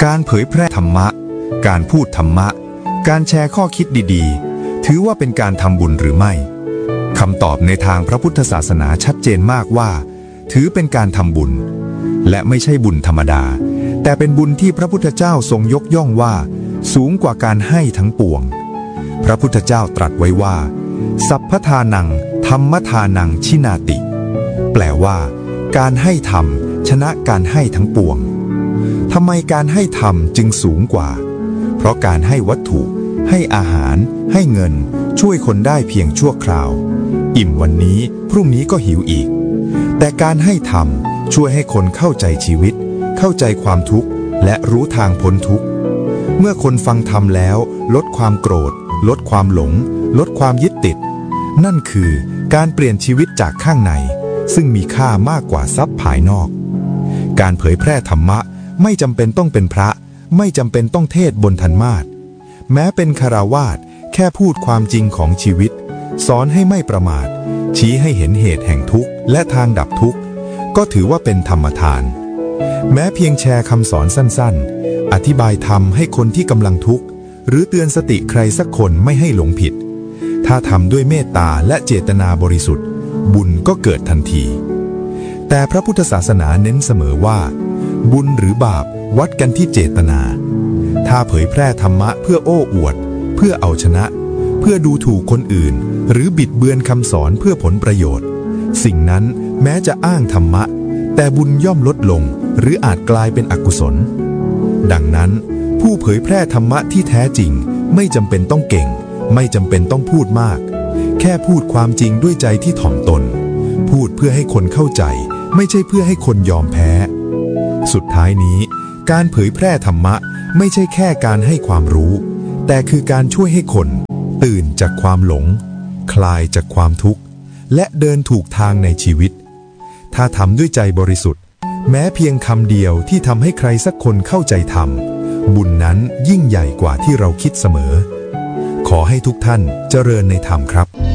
การเผยแพร่ธรรมะการพูดธรรมะการแชร์ข้อคิดดีๆถือว่าเป็นการทำบุญหรือไม่คำตอบในทางพระพุทธศาสนาชัดเจนมากว่าถือเป็นการทำบุญและไม่ใช่บุญธรรมดาแต่เป็นบุญที่พระพุทธเจ้าทรงยกย่องว่าสูงกว่าการให้ทั้งปวงพระพุทธเจ้าตรัสไว้ว่าสัพพทานังธรรมทานังชินาติแปลว่าการให้ธรรมชนะการให้ทั้งปวงทำไมการให้ธรรมจึงสูงกว่าเพราะการให้วัตถุให้อาหารให้เงินช่วยคนได้เพียงชั่วคราวอิ่มวันนี้พรุ่งนี้ก็หิวอีกแต่การให้ธรรมช่วยให้คนเข้าใจชีวิตเข้าใจความทุกข์และรู้ทางพ้นทุกข์เมื่อคนฟังธรรมแล้วลดความโกรธลดความหลงลดความยึดติดนั่นคือการเปลี่ยนชีวิตจากข้างในซึ่งมีค่ามากกว่าทรัพย์ภายนอกการเผยแพร่ธรรมะไม่จำเป็นต้องเป็นพระไม่จำเป็นต้องเทศบนธรรมาสน์แม้เป็นคฤหัสถ์แค่พูดความจริงของชีวิตสอนให้ไม่ประมาทชี้ให้เห็นเหตุแห่งทุกข์และทางดับทุกข์ก็ถือว่าเป็นธรรมทานแม้เพียงแชร์คำสอนสั้นๆอธิบายธรรมให้คนที่กำลังทุกข์หรือเตือนสติใครสักคนไม่ให้หลงผิดถ้าทำด้วยเมตตาและเจตนาบริสุทธิ์บุญก็เกิดทันทีแต่พระพุทธศาสนาเน้นเสมอว่าบุญหรือบาปวัดกันที่เจตนาถ้าเผยแพร่ธรรมะเพื่อโอ้อวดเพื่อเอาชนะเพื่อดูถูกคนอื่นหรือบิดเบือนคำสอนเพื่อผลประโยชน์สิ่งนั้นแม้จะอ้างธรรมะแต่บุญย่อมลดลงหรืออาจกลายเป็นอกุศลดังนั้นผู้เผยแพร่ธรรมะที่แท้จริงไม่จำเป็นต้องเก่งไม่จำเป็นต้องพูดมากแค่พูดความจริงด้วยใจที่ถ่อมตนพูดเพื่อให้คนเข้าใจไม่ใช่เพื่อให้คนยอมแพ้สุดท้ายนี้การเผยแพร่ธรรมะไม่ใช่แค่การให้ความรู้แต่คือการช่วยให้คนตื่นจากความหลงคลายจากความทุกข์และเดินถูกทางในชีวิตถ้าทำด้วยใจบริสุทธิ์แม้เพียงคำเดียวที่ทำให้ใครสักคนเข้าใจธรรมบุญนั้นยิ่งใหญ่กว่าที่เราคิดเสมอขอให้ทุกท่านเจริญในธรรมครับ